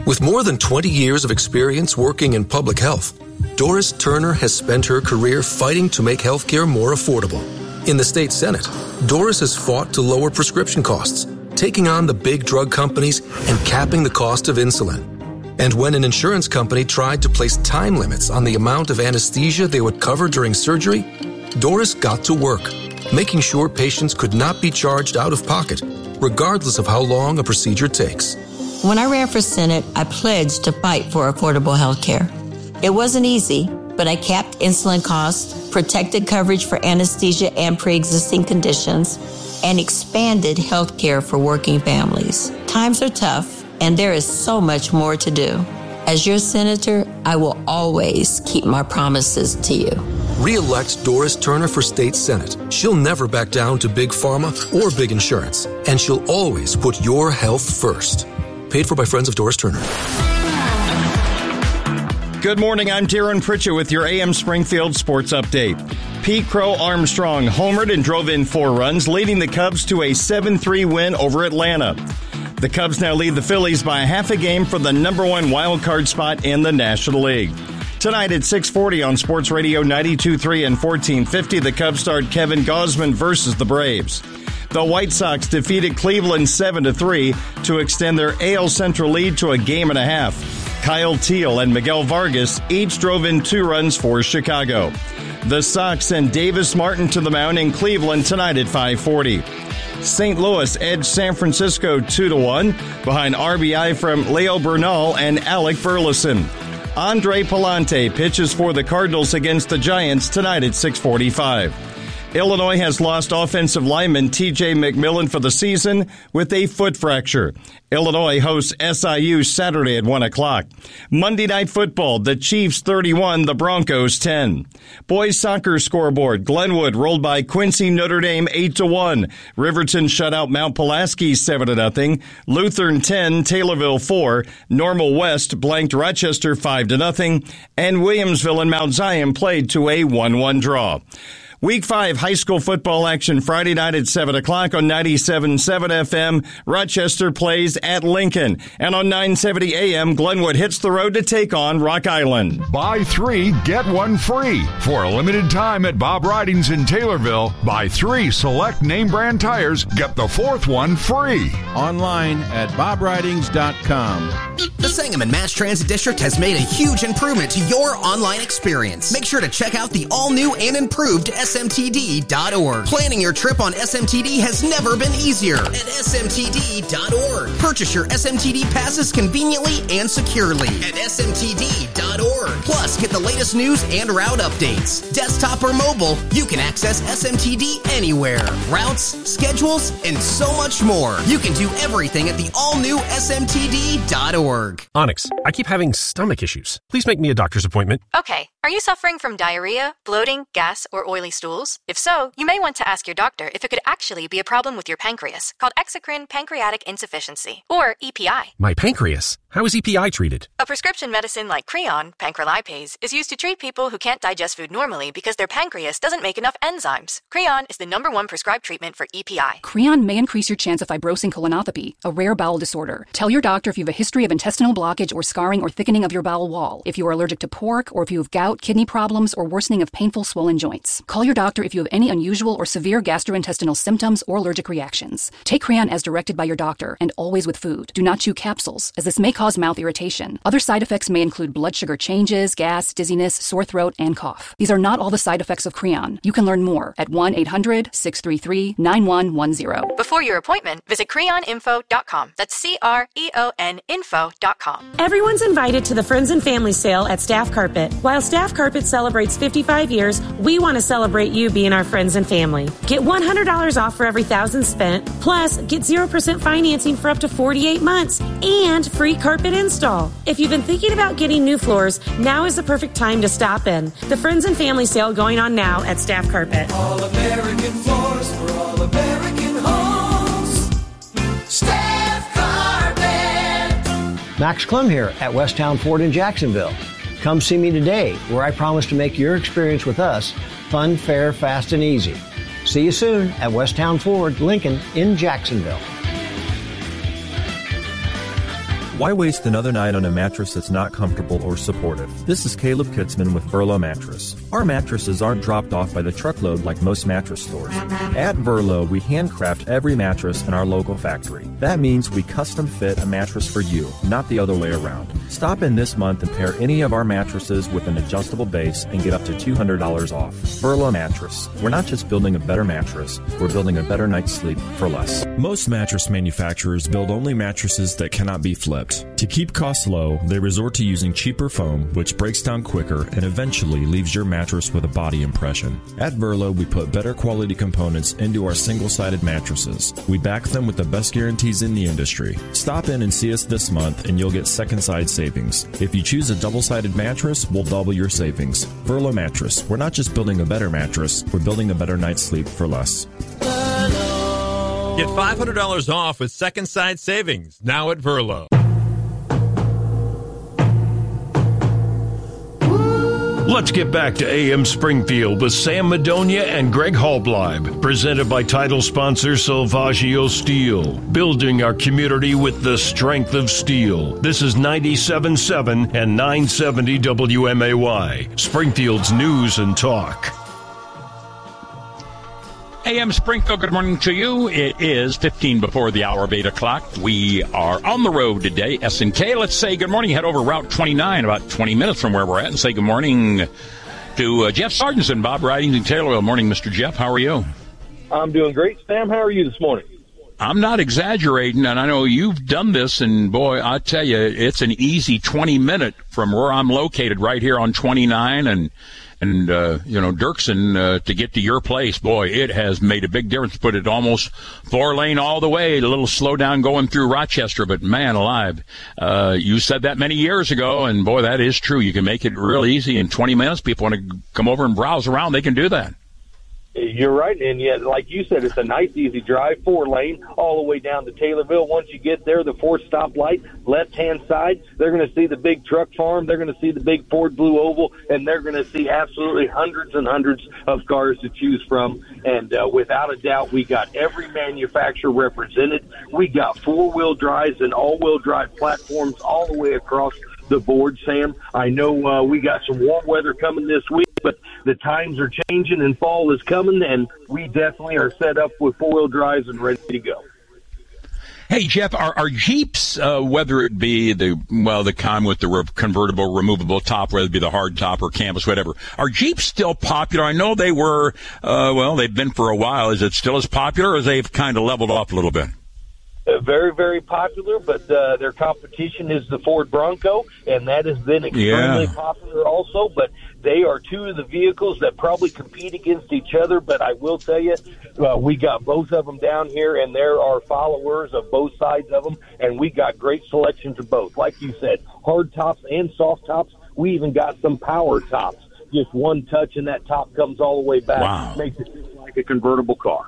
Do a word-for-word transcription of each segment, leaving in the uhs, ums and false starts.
With more than twenty years of experience working in public health, Doris Turner has spent her career fighting to make healthcare more affordable. In the state Senate, Doris has fought to lower prescription costs, taking on the big drug companies and capping the cost of insulin. And when an insurance company tried to place time limits on the amount of anesthesia they would cover during surgery, Doris got to work, making sure patients could not be charged out of pocket, regardless of how long a procedure takes. When I ran for Senate, I pledged to fight for affordable health care. It wasn't easy, but I capped insulin costs, protected coverage for anesthesia and pre-existing conditions, and expanded health care for working families. Times are tough, and there is so much more to do. As your senator, I will always keep my promises to you. Re-elect Doris Turner for State Senate. She'll never back down to big pharma or big insurance, and she'll always put your health first. Paid for by Friends of Doris Turner. Good morning, I'm Darren Pritchett with your A M Springfield Sports Update. Pete Crow Armstrong homered and drove in four runs, leading the Cubs to a seven three win over Atlanta. The Cubs now lead the Phillies by half a game for the number one wild card spot in the National League. Tonight at six forty on Sports Radio ninety-two point three and fourteen fifty, the Cubs start Kevin Gausman versus the Braves. The White Sox defeated Cleveland seven to three to extend their A L Central lead to a game and a half. Kyle Teal and Miguel Vargas each drove in two runs for Chicago. The Sox send Davis Martin to the mound in Cleveland tonight at five forty. Saint Louis edged San Francisco two to one behind R B I from Leo Bernal and Alec Burleson. Andre Palante pitches for the Cardinals against the Giants tonight at six forty-five. Illinois has lost offensive lineman T J McMillan for the season with a foot fracture. Illinois hosts S I U Saturday at one o'clock. Monday Night Football, the Chiefs thirty-one, the Broncos ten. Boys soccer scoreboard, Glenwood rolled by Quincy Notre Dame eight to one. Riverton shut out Mount Pulaski seven to nothing. Lutheran ten, Taylorville four. Normal West blanked Rochester five to nothing. And Williamsville and Mount Zion played to a one one draw. Week five high school football action Friday night at seven o'clock on ninety-seven point seven F M. Rochester plays at Lincoln. And on nine seventy A M, Glenwood hits the road to take on Rock Island. Buy three, get one free. For a limited time at Bob Ridings in Taylorville, buy three select name brand tires, get the fourth one free. Online at bob ridings dot com. The Sangamon Mass Transit District has made a huge improvement to your online experience. Make sure to check out the all-new and improved S M T D dot org. Planning your trip on S M T D has never been easier at S M T D dot org. Purchase your S M T D passes conveniently and securely at S M T D dot org. Plus, get the latest news and route updates. Desktop or mobile, you can access S M T D anywhere. Routes, schedules, and so much more. You can do everything at the all-new S M T D dot org. Onyx, I keep having stomach issues. Please make me a doctor's appointment. Okay. Are you suffering from diarrhea, bloating, gas, or oily stools? If so, you may want to ask your doctor if it could actually be a problem with your pancreas, called exocrine pancreatic insufficiency, or E P I. My pancreas? How is E P I treated? A prescription medicine like Creon, pancrelipase, is used to treat people who can't digest food normally because their pancreas doesn't make enough enzymes. Creon is the number one prescribed treatment for E P I. Creon may increase your chance of fibrosing colonopathy, a rare bowel disorder. Tell your doctor if you have a history of intestinal blockage or scarring or thickening of your bowel wall, if you are allergic to pork, or if you have gout, kidney problems, or worsening of painful swollen joints. Call your doctor if you have any unusual or severe gastrointestinal symptoms or allergic reactions. Take Creon as directed by your doctor, and always with food. Do not chew capsules, as this may cause mouth irritation. Other side effects may include blood sugar changes, gas, dizziness, sore throat, and cough. These are not all the side effects of Creon. You can learn more at one eight hundred six three three nine one one zero. Before your appointment, visit creon info dot com. That's C R E O N info dot com. Everyone's invited to the Friends and Family Sale at Staff Carpet. While Staff Carpet celebrates fifty-five years, we want to celebrate you being our friends and family. Get one hundred dollars off for every one thousand dollars spent, plus get zero percent financing for up to forty-eight months, and free carpet install. If you've been thinking about getting new floors, now is the perfect time to stop in. The Friends and Family Sale going on now at Staff Carpet. All American floors for all American homes. Staff Carpet. Max Clem here at Westtown Ford in Jacksonville. Come see me today, where I promise to make your experience with us fun, fair, fast, and easy. See you soon at Westtown Ford, Lincoln in Jacksonville. Why waste another night on a mattress that's not comfortable or supportive? This is Caleb Kitzman with Verlo Mattress. Our mattresses aren't dropped off by the truckload like most mattress stores. At Verlo, we handcraft every mattress in our local factory. That means we custom fit a mattress for you, not the other way around. Stop in this month and pair any of our mattresses with an adjustable base and get up to two hundred dollars off. Verlo Mattress. We're not just building a better mattress, we're building a better night's sleep for less. Most mattress manufacturers build only mattresses that cannot be flipped. To keep costs low, they resort to using cheaper foam, which breaks down quicker and eventually leaves your mattress with a body impression. At Verlo, we put better quality components into our single-sided mattresses. We back them with the best guarantees in the industry. Stop in and see us this month and you'll get second side savings. If you choose a double-sided mattress, we'll double your savings. Verlo Mattress. We're not just building a better mattress, we're building a better night's sleep for less. Get five hundred dollars off with second side savings now at Verlo. Let's get back to A M Springfield with Sam Madonia and Greg Halbleib, presented by title sponsor Salvaggio Steel, building our community with the strength of steel. This is ninety-seven point seven and nine seventy W M A Y, Springfield's news and talk. A M Springfield, good morning to you. It is fifteen before the hour of eight o'clock. We are on the road today, S and K. Let's say good morning. Head over Route twenty-nine, about twenty minutes from where we're at, and say good morning to uh, Jeff Sargentson, Bob Ridings in Taylorville. Morning, Mister Jeff. How are you? I'm doing great, Sam. How are you this morning? I'm not exaggerating, and I know you've done this, and boy, I tell you, it's an easy twenty minute from where I'm located right here on twenty-nine, and And, uh, you know, Dirksen, uh, to get to your place, boy, it has made a big difference. Put it almost four lane all the way, a little slowdown going through Rochester. But, man alive, uh, you said that many years ago, and, boy, that is true. You can make it real easy in twenty minutes. People want to come over and browse around. They can do that. You're right, and yet, like you said, it's a nice, easy drive, four-lane, all the way down to Taylorville. Once you get there, the fourth stoplight, left-hand side, they're going to see the big truck farm, they're going to see the big Ford Blue Oval, and they're going to see absolutely hundreds and hundreds of cars to choose from. And uh, without a doubt, we got every manufacturer represented. We got four-wheel drives and all-wheel drive platforms all the way across the board, Sam. I know uh, we got some warm weather coming this week, but the times are changing and fall is coming, and we definitely are set up with four-wheel drives and ready to go. Hey, Jeff, are, are Jeeps, uh, whether it be the, well, the kind with the re- convertible, removable top, whether it be the hard top or canvas, whatever, are Jeeps still popular? I know they were, uh, well, they've been for a while. Is it still as popular, or they've kind of leveled off a little bit? Uh, very, very popular, but uh, their competition is the Ford Bronco, and that has been extremely yeah. popular also. But they are two of the vehicles that probably compete against each other. But I will tell you, uh, we got both of them down here, and there are followers of both sides of them, and we got great selections of both. Like you said, hard tops and soft tops. We even got some power tops. Just one touch, and that top comes all the way back. Wow. Makes it just like a convertible car.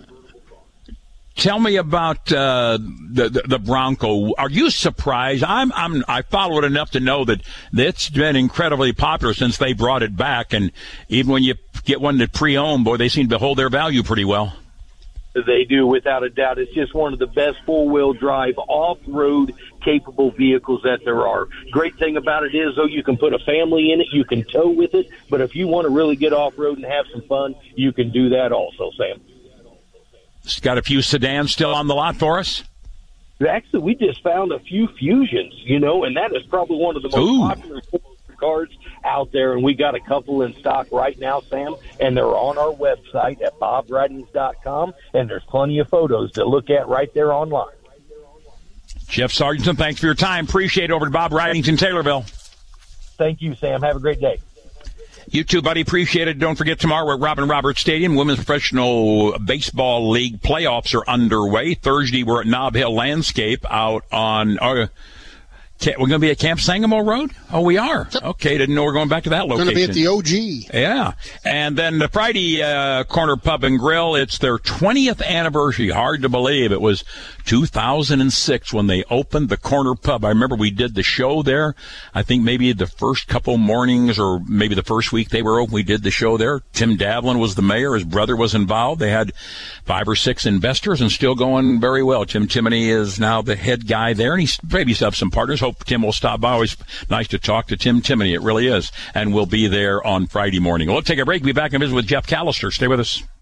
Tell me about uh, the, the the Bronco. Are you surprised? I'm I'm I follow it enough to know that it's been incredibly popular since they brought it back, and even when you get one that pre-owned, boy, they seem to hold their value pretty well. They do, without a doubt. It's just one of the best four-wheel drive off-road capable vehicles that there are. Great thing about it is, though, you can put a family in it, you can tow with it, but if you want to really get off-road and have some fun, you can do that also, Sam. It's got a few sedans still on the lot for us? Actually, we just found a few Fusions, you know, and that is probably one of the most Ooh. popular cars out there, and we got a couple in stock right now, Sam, and they're on our website at bob ridings dot com, and there's plenty of photos to look at right there online. Jeff Sargentson, thanks for your time. Appreciate it. Over to Bob Ridings in Taylorville. Thank you, Sam. Have a great day. You too, buddy. Appreciate it. Don't forget, tomorrow we're at Robin Roberts Stadium. Women's Professional Baseball League playoffs are underway. Thursday, we're at Nob Hill Landscape out on uh, We're going to be at Camp Sangamo Road? Oh, we are. Yep. Okay, didn't know we we're going back to that location. Going to be at the O G. Yeah. And then the Friday uh, Corner Pub and Grill, it's their twentieth anniversary. Hard to believe. It was two thousand six when they opened the Corner Pub. I remember we did the show there. I think maybe the first couple mornings or maybe the first week they were open, we did the show there. Tim Davlin was the mayor. His brother was involved. They had five or six investors and still going very well. Tim Timoney is now the head guy there, and he's maybe have some partners. Hope Tim will stop by. Always nice to talk to Tim Timoney. It really is. And we'll be there on Friday morning. We'll take a break. Be back and visit with Jeff Callister. Stay with us.